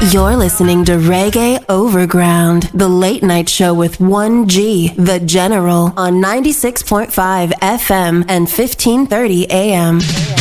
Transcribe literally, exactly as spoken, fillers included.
You're listening to Reggae Overground, the late night show with one G, The General, on ninety-six point five F M and fifteen thirty A M.